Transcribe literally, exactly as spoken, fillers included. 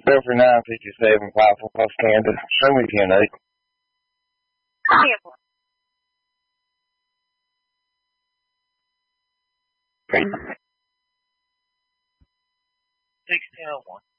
Belfry nine fifty-seven, five four, Kansas. Show me ten eight. Sixteen oh one.